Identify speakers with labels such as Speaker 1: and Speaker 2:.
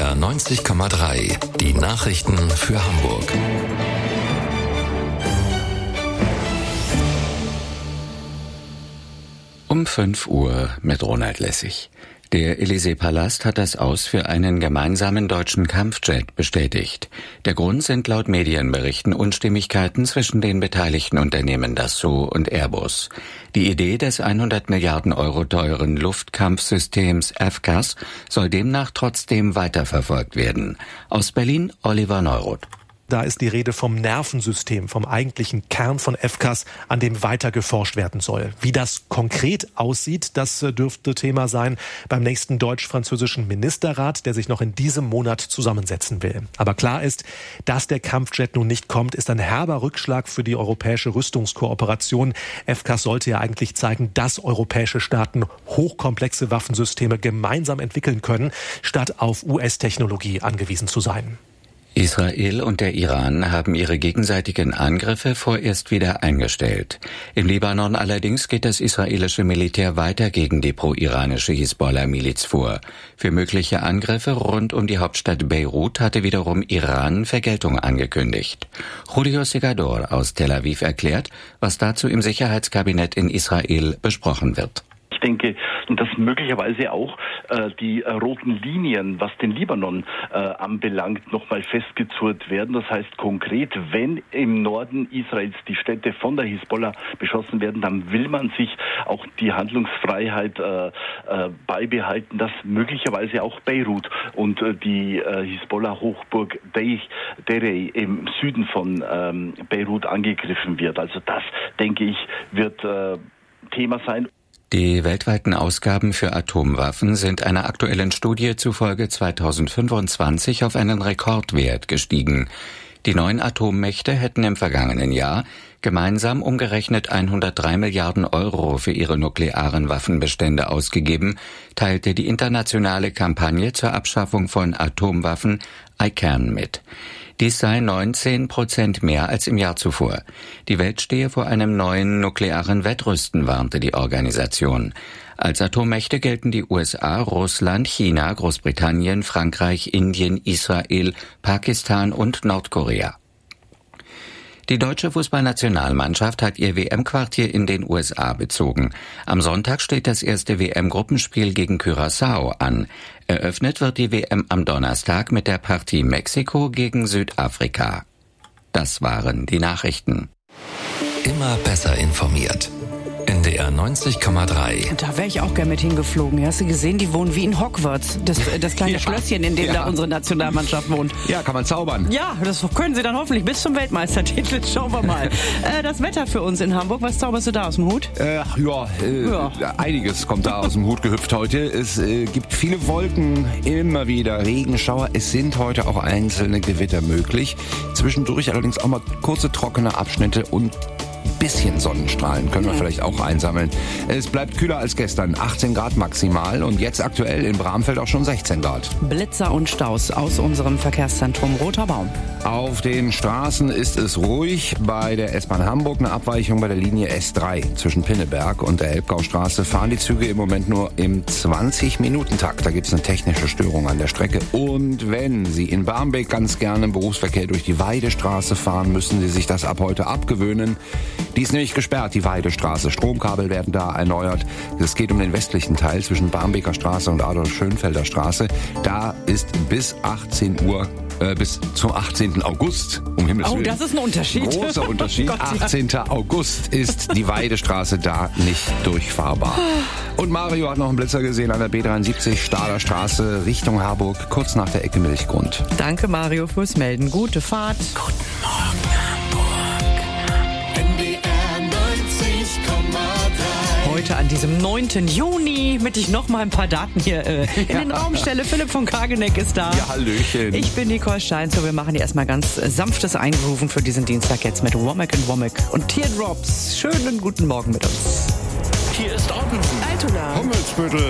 Speaker 1: NDR 90,3. Die Nachrichten für Hamburg.
Speaker 2: Um 5 Uhr mit Ronald Lessig. Der Élysée-Palast hat das Aus für einen gemeinsamen deutschen Kampfjet bestätigt. Der Grund sind laut Medienberichten Unstimmigkeiten zwischen den beteiligten Unternehmen Dassault und Airbus. Die Idee des 100 Milliarden Euro teuren Luftkampfsystems FCAS soll demnach trotzdem weiterverfolgt werden. Aus Berlin Oliver Neuroth.
Speaker 3: Da ist die Rede vom Nervensystem, vom eigentlichen Kern von FCAS, an dem weiter geforscht werden soll. Wie das konkret aussieht, das dürfte Thema sein beim nächsten deutsch-französischen Ministerrat, der sich noch in diesem Monat zusammensetzen will. Aber klar ist, dass der Kampfjet nun nicht kommt, ist ein herber Rückschlag für die europäische Rüstungskooperation. FCAS sollte ja eigentlich zeigen, dass europäische Staaten hochkomplexe Waffensysteme gemeinsam entwickeln können, statt auf US-Technologie angewiesen zu sein.
Speaker 2: Israel und der Iran haben ihre gegenseitigen Angriffe vorerst wieder eingestellt. Im Libanon allerdings geht das israelische Militär weiter gegen die pro-iranische Hisbollah-Miliz vor. Für mögliche Angriffe rund um die Hauptstadt Beirut hatte wiederum Iran Vergeltung angekündigt. Julio Segador aus Tel Aviv erklärt, was dazu im Sicherheitskabinett in Israel besprochen wird.
Speaker 4: Ich denke, dass möglicherweise auch die roten Linien, was den Libanon anbelangt, nochmal festgezurrt werden. Das heißt konkret, wenn im Norden Israels die Städte von der Hisbollah beschossen werden, dann will man sich auch die Handlungsfreiheit beibehalten, dass möglicherweise auch Beirut und die Hisbollah-Hochburg Deirey im Süden von Beirut angegriffen wird. Also das, denke ich, wird Thema sein.
Speaker 2: Die weltweiten Ausgaben für Atomwaffen sind einer aktuellen Studie zufolge 2025 auf einen Rekordwert gestiegen. Die 9 Atommächte hätten im vergangenen Jahr gemeinsam umgerechnet 103 Milliarden Euro für ihre nuklearen Waffenbestände ausgegeben, teilte die internationale Kampagne zur Abschaffung von Atomwaffen ICAN mit. Dies sei 19% mehr als im Jahr zuvor. Die Welt stehe vor einem neuen nuklearen Wettrüsten, warnte die Organisation. Als Atommächte gelten die USA, Russland, China, Großbritannien, Frankreich, Indien, Israel, Pakistan und Nordkorea. Die deutsche Fußballnationalmannschaft hat ihr WM-Quartier in den USA bezogen. Am Sonntag steht das erste WM-Gruppenspiel gegen Curaçao an. Eröffnet wird die WM am Donnerstag mit der Partie Mexiko gegen Südafrika. Das waren die Nachrichten.
Speaker 1: Immer besser informiert. NDR 90,3.
Speaker 5: Und da wäre ich auch gerne mit hingeflogen. Hast du gesehen, die wohnen wie in Hogwarts. Das kleine Schlösschen, in dem da unsere Nationalmannschaft wohnt.
Speaker 6: Ja, kann man zaubern.
Speaker 5: Ja, das können sie dann hoffentlich bis zum Weltmeistertitel. Schauen wir mal. Das Wetter für uns in Hamburg. Was zauberst du da aus dem Hut?
Speaker 6: Einiges kommt da aus dem Hut gehüpft heute. Es gibt viele Wolken, immer wieder Regenschauer. Es sind heute auch einzelne Gewitter möglich. Zwischendurch allerdings auch mal kurze trockene Abschnitte und bisschen Sonnenstrahlen können wir vielleicht auch einsammeln. Es bleibt kühler als gestern, 18 Grad maximal und jetzt aktuell in Bramfeld auch schon 16 Grad.
Speaker 5: Blitzer und Staus aus unserem Verkehrszentrum Roter Baum.
Speaker 6: Auf den Straßen ist es ruhig. Bei der S-Bahn Hamburg eine Abweichung bei der Linie S3 zwischen Pinneberg und der Elbgaustraße fahren die Züge im Moment nur im 20-Minuten-Takt. Da gibt es eine technische Störung an der Strecke. Und wenn Sie in Barmbek ganz gerne im Berufsverkehr durch die Weidestraße fahren, müssen Sie sich das ab heute abgewöhnen. Die ist nämlich gesperrt, die Weidestraße. Stromkabel werden da erneuert. Es geht um den westlichen Teil zwischen Barmbeker Straße und Adolf-Schönfelder Straße. Da ist bis 18 Uhr bis zum 18. August, um Himmels Willen.
Speaker 5: Oh, das ist ein Unterschied.
Speaker 6: Großer Unterschied.
Speaker 5: Oh Gott,
Speaker 6: 18. August ist die Weidestraße da nicht durchfahrbar. Und Mario hat noch einen Blitzer gesehen an der B73 Stahler Straße Richtung Harburg, kurz nach der Ecke Milchgrund.
Speaker 5: Danke, Mario, fürs Melden. Gute Fahrt.
Speaker 1: Guten Morgen, Hamburg.
Speaker 7: NDR 90,3.
Speaker 5: Heute an diesem 9. Juni, mit ich noch mal ein paar Daten hier in den Raum stelle. Philipp von Kageneck ist da.
Speaker 6: Ja, hallöchen.
Speaker 5: Ich bin Nicole Steinzo. Wir machen hier erstmal ganz sanftes Eingrooven für diesen Dienstag jetzt mit Womack Womack und Teardrops. Schönen guten Morgen mit uns.
Speaker 1: Hier ist Ottensen.
Speaker 5: Altona.
Speaker 6: Hummelsbüttel.